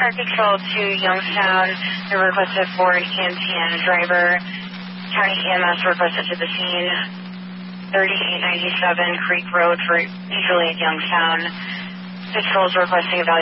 Park Patrol to Youngstown. They're requested for an EMTN driver. County EMS requested to the scene. 3897 Creek Road for usually at Youngstown. Patrol's requesting evaluation.